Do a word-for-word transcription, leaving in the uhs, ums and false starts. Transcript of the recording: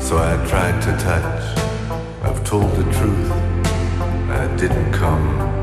So I tried to touch. I've told the truth, and it didn't come.